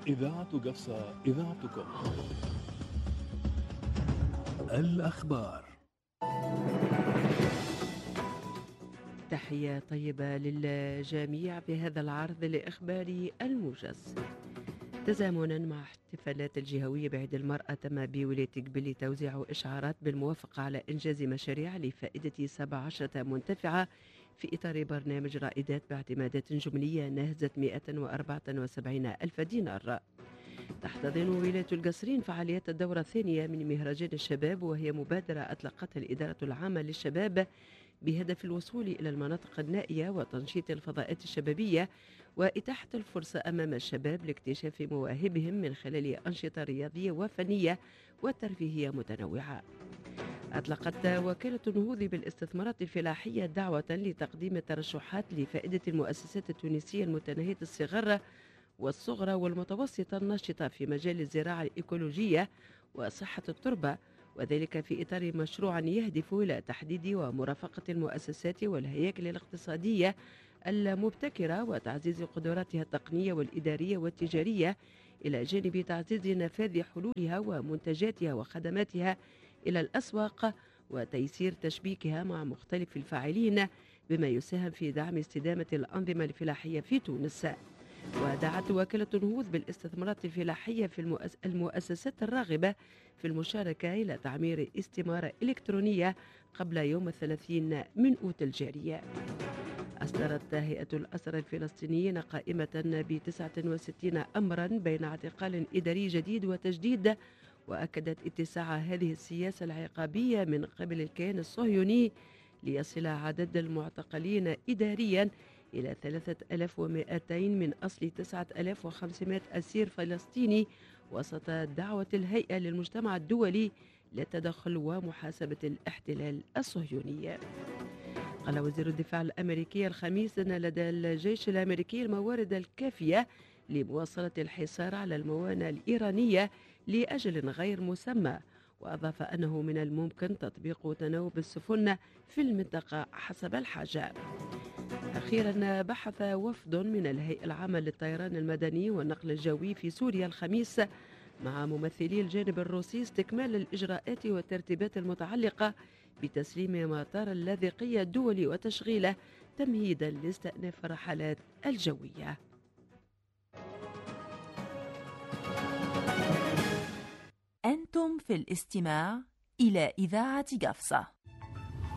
إذاعة قفصة، إذاعتكم. الأخبار. تحية طيبة للجميع بهذا العرض الإخباري الموجز. تزامنا مع احتفالات الجهوية بعيد المرأة، تم بولاية قبلي توزيع إشعارات بالموافقة على إنجاز مشاريع لفائدة 17 منتفعة في إطار برنامج رائدات باعتمادات جملية ناهزت 174 ألف دينار. تحتضن ولاية القصرين فعاليات الدورة الثانية من مهرجان الشباب، وهي مبادرة أطلقتها الإدارة العامة للشباب بهدف الوصول إلى المناطق النائية وتنشيط الفضاءات الشبابية وإتاحة الفرصة أمام الشباب لاكتشاف مواهبهم من خلال أنشطة رياضية وفنية وترفيهية متنوعة. أطلقت وكالة النهوض بالاستثمارات الفلاحية دعوة لتقديم الترشحات لفائدة المؤسسات التونسية المتناهية الصغر والصغرى والمتوسطة الناشطة في مجال الزراعة الإيكولوجية وصحة التربة، وذلك في إطار مشروع يهدف إلى تحديد ومرافقة المؤسسات والهياكل الاقتصادية المبتكرة وتعزيز قدراتها التقنية والإدارية والتجارية، إلى جانب تعزيز نفاذ حلولها ومنتجاتها وخدماتها إلى الأسواق وتيسير تشبيكها مع مختلف الفاعلين، بما يساهم في دعم استدامة الأنظمة الفلاحية في تونس. ودعت وكالة النهوض بالاستثمارات الفلاحية في المؤسسات الراغبة في المشاركة إلى تعمير استمارة إلكترونية قبل يوم 30 من أوت الجارية. أصدرت هيئة الأسرى الفلسطينيين قائمة ب69 أمرا بين اعتقال إداري جديد وتجديد، وأكدت اتساع هذه السياسة العقابية من قبل الكيان الصهيوني ليصل عدد المعتقلين إداريا إلى 3200 من أصل 9500 أسير فلسطيني، وسط دعوة الهيئة للمجتمع الدولي للتدخل ومحاسبة الاحتلال الصهيوني. قال وزير الدفاع الأمريكي الخميس أن لدى الجيش الأمريكي الموارد الكافية لمواصلة الحصار على الموانئ الإيرانية لأجل غير مسمى، وأضاف أنه من الممكن تطبيق تناوب السفن في المنطقة حسب الحاجة. أخيرا بحث وفد من الهيئة العامة للطيران المدني والنقل الجوي في سوريا الخميس مع ممثلي الجانب الروسي استكمال الإجراءات والترتيبات المتعلقة بتسليم مطار اللاذقية الدولي وتشغيله تمهيدا لاستئناف الرحلات الجوية. أنتم في الاستماع إلى إذاعة قفصة.